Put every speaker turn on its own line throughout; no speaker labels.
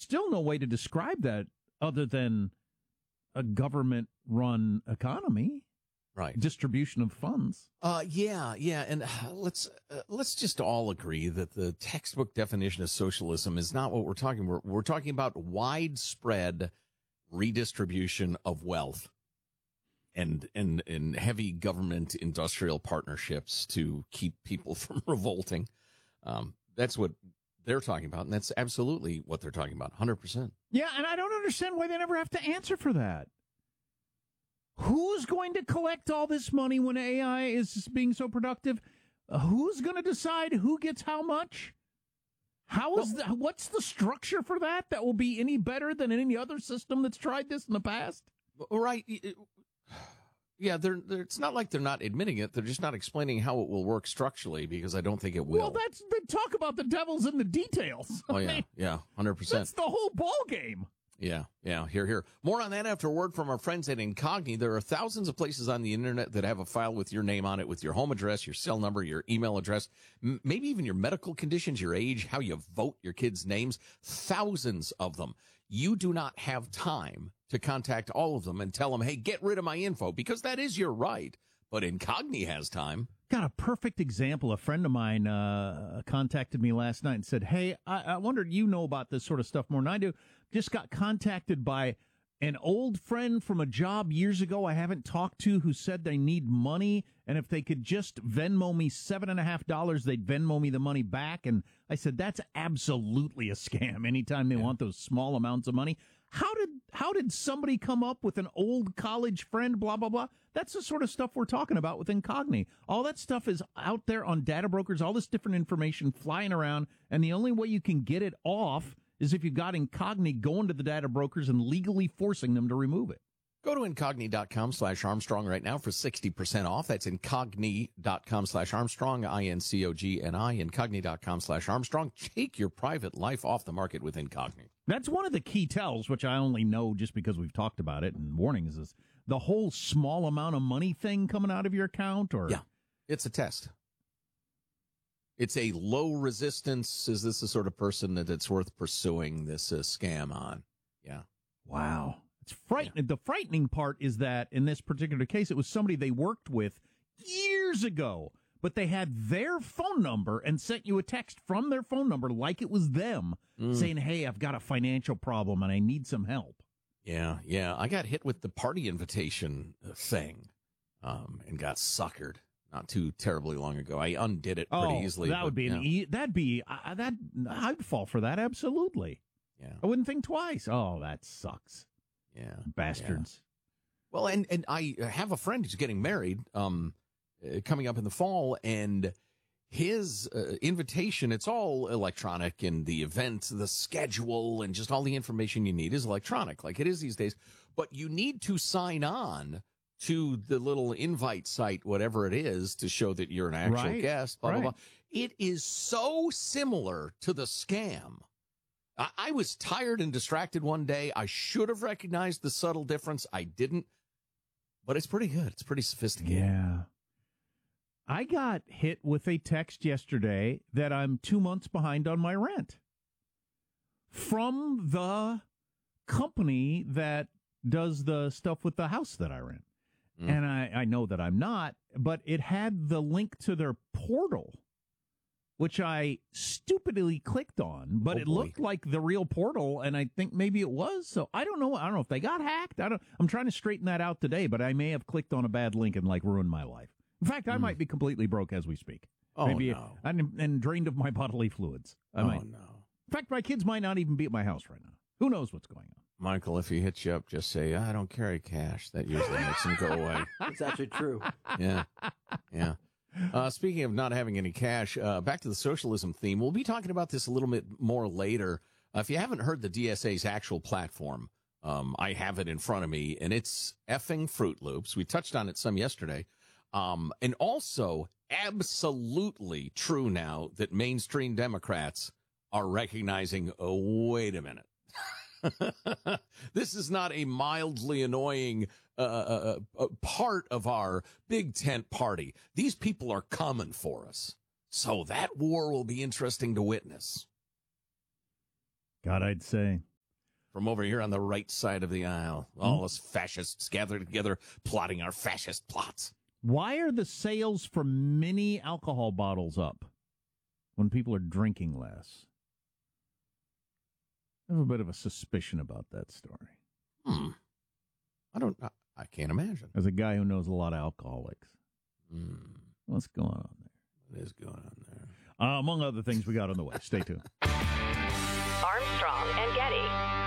still no way to describe that other than a government-run economy.
Right.
Distribution of funds.
Yeah. And let's just all agree that the textbook definition of socialism is not what we're talking about. We're talking about widespread redistribution of wealth and heavy government industrial partnerships to keep people from revolting. That's what they're talking about, and that's absolutely what they're talking about, 100%.
Yeah, and I don't understand why they never have to answer for that. Who's going to collect all this money when AI is being so productive? Who's going to decide who gets how much? What's the structure for that will be any better than any other system that's tried this in the past?
Right. Yeah, it's not like they're not admitting it. They're just not explaining how it will work structurally, because I don't think it will.
Well, they talk about the devil's in the details.
Oh, yeah. Yeah, 100%.
That's the whole ball game.
Yeah. Here. More on that after a word from our friends at Incogni. There are thousands of places on the internet that have a file with your name on it, with your home address, your cell number, your email address, maybe even your medical conditions, your age, how you vote, your kids' names. Thousands of them. You do not have time to contact all of them and tell them, hey, get rid of my info, because that is your right. But Incogni has time.
Got a perfect example. A friend of mine contacted me last night and said, hey, I wondered, you know about this sort of stuff more than I do. Just got contacted by an old friend from a job years ago I haven't talked to, who said they need money, and if they could just Venmo me $7.50, they'd Venmo me the money back. And I said, that's absolutely a scam anytime they want those small amounts of money. How did somebody come up with an old college friend, blah, blah, blah? That's the sort of stuff we're talking about with Incogni. All that stuff is out there on data brokers, all this different information flying around, and the only way you can get it off is if you got Incogni going to the data brokers and legally forcing them to remove it.
Go to Incogni.com/Armstrong right now for 60% off. That's Incogni.com/Armstrong, INCOGNI, Incogni.com/Armstrong. Take your private life off the market with Incogni.
That's one of the key tells, which I only know just because we've talked about it and warnings, is the whole small amount of money thing coming out of your account. Or
yeah, it's a test. It's a low resistance. Is this the sort of person that it's worth pursuing this scam on? Yeah.
Wow. It's frightening. Yeah. The frightening part is that in this particular case, it was somebody they worked with years ago, but they had their phone number and sent you a text from their phone number like it was them saying, hey, I've got a financial problem and I need some help.
Yeah. I got hit with the party invitation thing and got suckered not too terribly long ago. I undid it pretty easily.
That would be I'd fall for that. Absolutely.
Yeah.
I wouldn't think twice. Oh, that sucks.
Yeah.
Bastards.
Yeah. Well, and I have a friend who's getting married coming up in the fall, and his invitation, it's all electronic, and the event, the schedule, and just all the information you need is electronic, like it is these days. But you need to sign on to the little invite site, whatever it is, to show that you're an actual guest, blah, blah, blah. It is so similar to the scam. I was tired and distracted one day. I should have recognized the subtle difference. I didn't, but it's pretty good. It's pretty sophisticated.
Yeah. I got hit with a text yesterday that I'm 2 months behind on my rent from the company that does the stuff with the house that I rent. And I know that I'm not, but it had the link to their portal, which I stupidly clicked on, but it looked like the real portal, and I think maybe it was. So I don't know. I don't know if they got hacked. I'm trying to straighten that out today, but I may have clicked on a bad link and ruined my life. In fact, I might be completely broke as we speak. Maybe
no.
And drained of my bodily fluids.
No.
In fact, my kids might not even be at my house right now. Who knows what's going on?
Michael, if he hits you up, just say, I don't carry cash. That usually makes him go away.
It's actually true.
Yeah. Speaking of not having any cash, back to the socialism theme. We'll be talking about this a little bit more later. If you haven't heard the DSA's actual platform, I have it in front of me, and it's effing Fruit Loops. We touched on it some yesterday. And also absolutely true now that mainstream Democrats are recognizing, wait a minute. This is not a mildly annoying part of our big tent party. These people are coming for us. So that war will be interesting to witness.
God, I'd say.
from over here on the right side of the aisle. All us fascists gathered together, plotting our fascist plots.
Why are the sales for mini alcohol bottles up when people are drinking less? I have a bit of a suspicion about that story.
I can't imagine.
As a guy who knows a lot of alcoholics. What's going on there?
What is going on there?
Among other things we got on the way. Stay tuned.
Armstrong and Getty.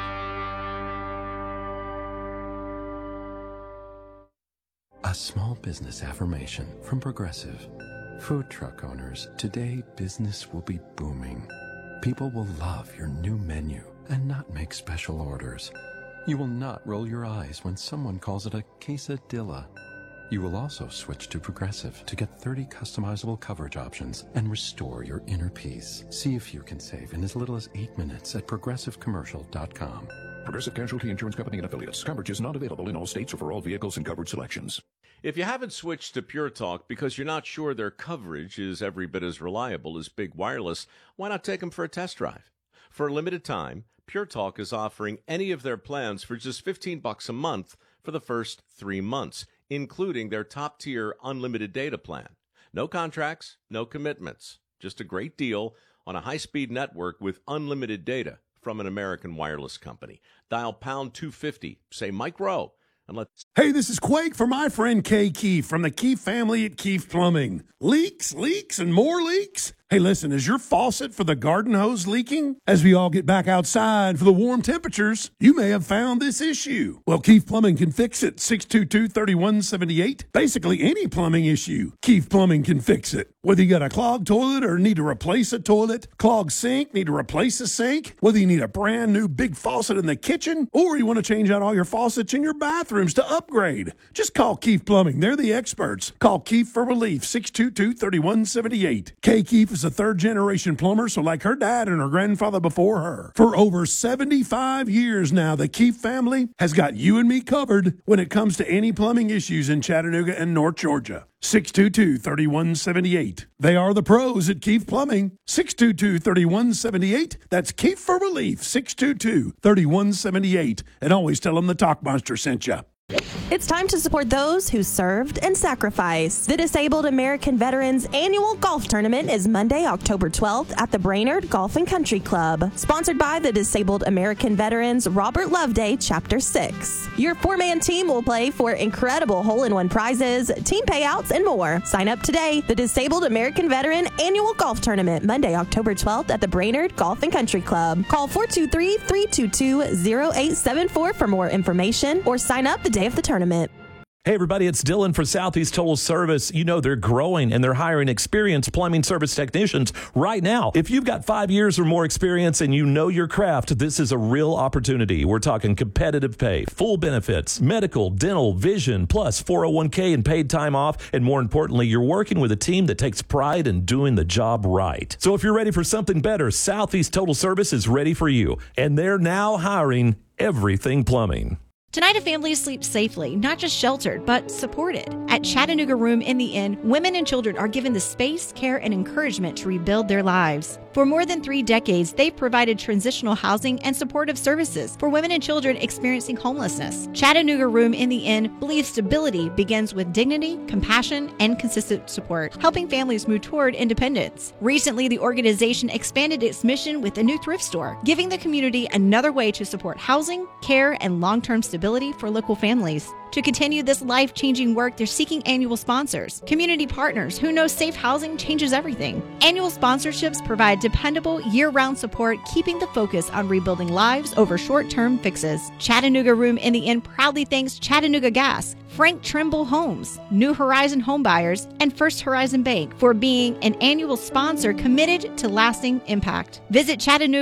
A small business affirmation from Progressive. Food truck owners, today business will be booming. People will love your new menu and not make special orders. You will not roll your eyes when someone calls it a quesadilla. You will also switch to Progressive to get 30 customizable coverage options and restore your inner peace. See if you can save in as little as 8 minutes at progressivecommercial.com.
Progressive Casualty Insurance Company and Affiliates. Coverage is not available in all states or for all vehicles and coverage selections.
If you haven't switched to Pure Talk because you're not sure their coverage is every bit as reliable as Big Wireless, why not take them for a test drive? For a limited time, Pure Talk is offering any of their plans for just $15 a month for the first 3 months, including their top-tier unlimited data plan. No contracts, no commitments, just a great deal on a high-speed network with unlimited data from an American wireless company. Dial pound 250, say Mike Rowe, and let's...
Hey, this is Quake for my friend Kay Keefe from the Keefe family at Keefe Plumbing. Leaks, and more leaks? Hey, listen, is your faucet for the garden hose leaking? As we all get back outside for the warm temperatures, you may have found this issue. Well, Keefe Plumbing can fix it. 622-3178. Basically, any plumbing issue, Keefe Plumbing can fix it. Whether you got a clogged toilet or need to replace a toilet, clogged sink, need to replace a sink, whether you need a brand new big faucet in the kitchen, or you want to change out all your faucets in your bathrooms to upgrade, just call Keefe Plumbing. They're the experts. Call Keefe for relief. 622-3178. Kay Keefe is a third-generation plumber, so like her dad and her grandfather before her. For over 75 years now, the Keefe family has got you and me covered when it comes to any plumbing issues in Chattanooga and North Georgia. 622-3178. They are the pros at Keefe Plumbing. 622-3178. That's Keefe for relief. 622-3178. And always tell them the Talk Monster sent you.
It's time to support those who served and sacrificed. The Disabled American Veterans Annual Golf Tournament is Monday, October 12th at the Brainerd Golf and Country Club. Sponsored by the Disabled American Veterans Robert Loveday Chapter 6. Your 4-man team will play for incredible hole-in-one prizes, team payouts, and more. Sign up today. The Disabled American Veteran Annual Golf Tournament, Monday, October 12th at the Brainerd Golf and Country Club. Call 423-322-0874 for more information or sign up the day of the tournament.
Hey everybody, it's Dylan for Southeast Total Service. You know they're growing and they're hiring experienced plumbing service technicians right now. If you've got 5 years or more experience and you know your craft, this is a real opportunity. We're talking competitive pay, full benefits, medical, dental, vision, plus 401k and paid time off. And more importantly, you're working with a team that takes pride in doing the job right. So if you're ready for something better, Southeast Total Service is ready for you. And they're now hiring everything plumbing.
Tonight, a family sleeps safely, not just sheltered, but supported. At Chattanooga Room in the Inn, women and children are given the space, care, and encouragement to rebuild their lives. For more than 3 decades, they've provided transitional housing and supportive services for women and children experiencing homelessness. Chattanooga Room in the Inn believes stability begins with dignity, compassion, and consistent support, helping families move toward independence. Recently, the organization expanded its mission with a new thrift store, giving the community another way to support housing, care, and long-term stability for local families. To continue this life-changing work, they're seeking annual sponsors, community partners who know safe housing changes everything. Annual sponsorships provide dependable, year-round support, keeping the focus on rebuilding lives over short-term fixes. Chattanooga Room in the Inn proudly thanks Chattanooga Gas, Frank Trimble Homes, New Horizon Homebuyers, and First Horizon Bank for being an annual sponsor committed to lasting impact. Visit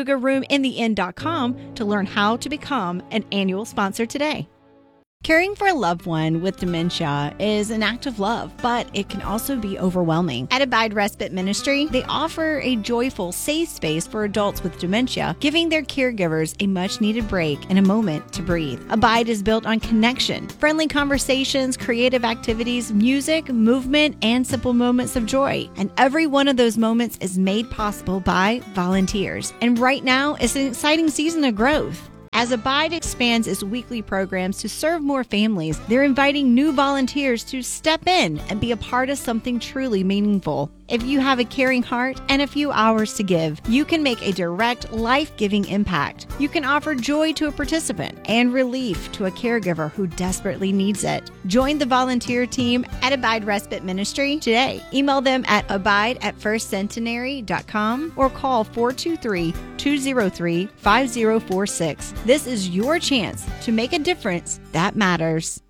ChattanoogaRoomInTheInn.com to learn how to become an annual sponsor today.
Caring for a loved one with dementia is an act of love, but it can also be overwhelming. At Abide Respite Ministry, they offer a joyful, safe space for adults with dementia, giving their caregivers a much-needed break and a moment to breathe. Abide is built on connection, friendly conversations, creative activities, music, movement, and simple moments of joy. And every one of those moments is made possible by volunteers. And right now, it's an exciting season of growth. As Abide expands its weekly programs to serve more families, they're inviting new volunteers to step in and be a part of something truly meaningful. If you have a caring heart and a few hours to give, you can make a direct, life-giving impact. You can offer joy to a participant and relief to a caregiver who desperately needs it. Join the volunteer team at Abide Respite Ministry today. Email them at abide@firstcentenary.com or call 423-203-5046. This is your chance to make a difference that matters.